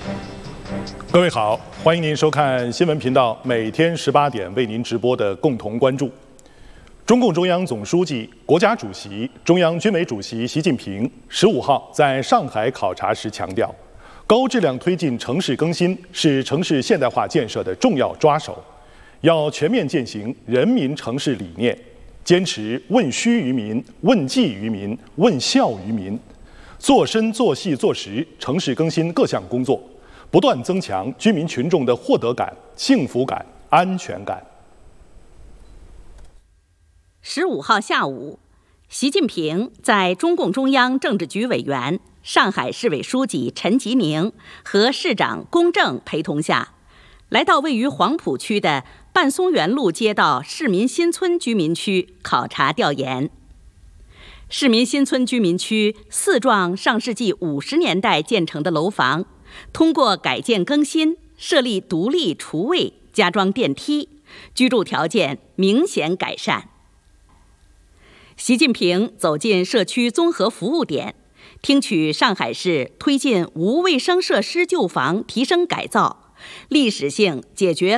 各位好，欢迎您收看新闻频道每天18点为您直播的共同关注。中共中央总书记、国家主席、中央军委主席习近平15号在上海考察时强调，高质量推进城市更新是城市现代化建设的重要抓手，要全面践行人民城市理念，坚持问需于民、问计于民、问效于民，做深做细做实城市更新各项工作，不断增强居民群众的获得感、幸福感、安全感。 15号下午，习近平在中共中央政治局委员、上海市委书记陈吉宁和市长龚正陪同下，来到位于黄浦区的半松园路街道市民新村居民区考察调研。市民新村居民区4幢上世纪50年代建成的楼房，通过改建更新，设立独立厨卫，加装电梯，居住条件明显改善。习近平走进社区综合服务点，听取上海市推进无卫生设施旧房提升改造、历史性解决